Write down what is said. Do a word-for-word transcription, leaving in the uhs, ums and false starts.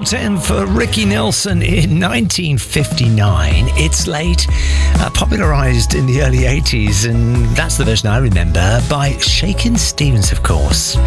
ten for Ricky Nelson in nineteen fifty-nine. It's Late, uh, popularised in the early eighties, and that's the version I remember by Shakin' Stevens, of course.